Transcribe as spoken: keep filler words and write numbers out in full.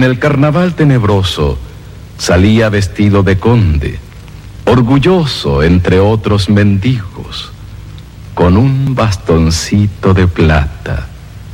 en el carnaval tenebroso salía vestido de conde, orgulloso entre otros mendigos, con un bastoncito de plata